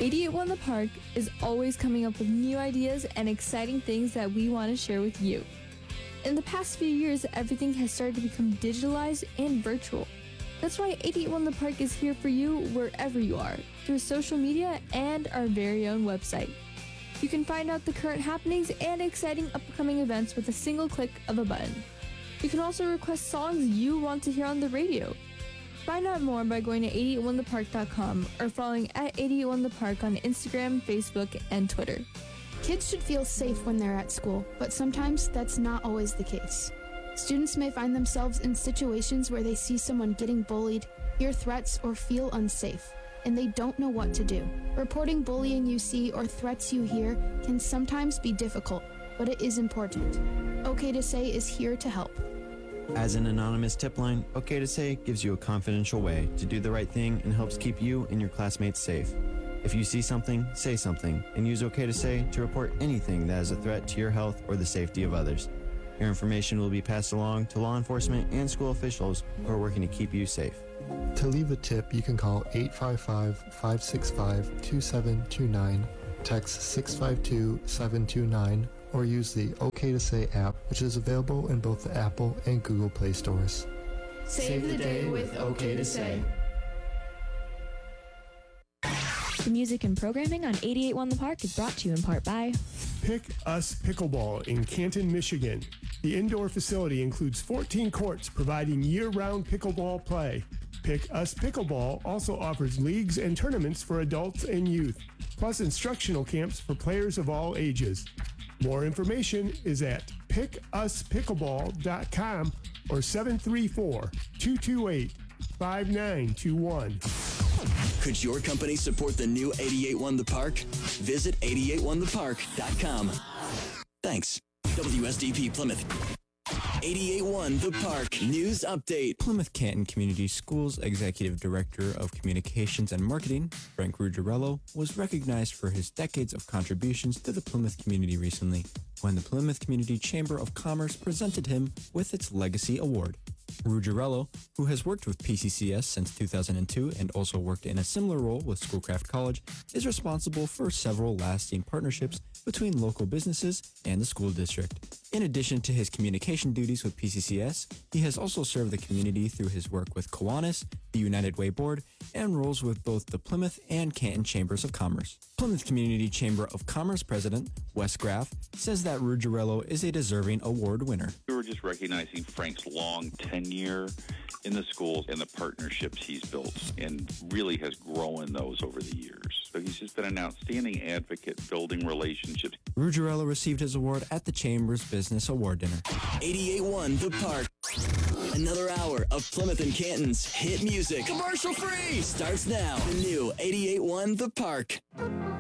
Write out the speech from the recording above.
881 The Park is always coming up with new ideas and exciting things that we want to share with you. In the past few years, everything has started to become digitalized and virtual. That's why 881 The Park is here for you wherever you are, through social media and our very own website. You can find out the current happenings and exciting upcoming events with a single click of a button. You can also request songs you want to hear on the radio. Find out more by going to 881thepark.com or following at 881thepark on Instagram, Facebook, and Twitter. Kids should feel safe when they're at school, but sometimes that's not always the case. Students may find themselves in situations where they see someone getting bullied, hear threats, or feel unsafe, and they don't know what to do. Reporting bullying you see or threats you hear can sometimes be difficult, but it is important. OK to Say is here to help. As an anonymous tip line, OK to Say gives you a confidential way to do the right thing and helps keep you and your classmates safe. If you see something, say something, and use OK to Say to report anything that is a threat to your health or the safety of others. Your information will be passed along to law enforcement and school officials who are working to keep you safe. To leave a tip, you can call 855-565-2729, text 652-729, or use the OK to Say app, which is available in both the Apple and Google Play stores. Save the day with OK to Say. The music and programming on 881 The Park is brought to you in part by Pick Us Pickleball in Canton, Michigan. The indoor facility includes 14 courts providing year-round pickleball play. Pick Us Pickleball also offers leagues and tournaments for adults and youth, plus instructional camps for players of all ages. More information is at pickuspickleball.com or 734-228-5921. Could your company support the new 881 The Park? Visit 881thepark.com. Thanks. WSDP Plymouth. 881 The Park News Update. Plymouth Canton Community Schools Executive Director of Communications and Marketing, Frank Ruggiero, was recognized for his decades of contributions to the Plymouth community recently, when the Plymouth Community Chamber of Commerce presented him with its Legacy Award. Ruggiero, who has worked with PCCS since 2002 and also worked in a similar role with Schoolcraft College, is responsible for several lasting partnerships between local businesses and the school district. In addition to his communication duties with PCCS, he has also served the community through his work with Kiwanis, the United Way Board, and roles with both the Plymouth and Canton Chambers of Commerce. Plymouth Community Chamber of Commerce President Wes Graff says that Ruggiero is a deserving award winner. We were just recognizing Frank's long tenure in the schools and the partnerships he's built, and really has grown those over the years. So he's just been an outstanding advocate building relationships. Ruggiero received his award at the Chamber's Business Award Dinner. 881 The Park. Another hour of Plymouth and Canton's hit music, commercial free, starts now. The new 881 The Park.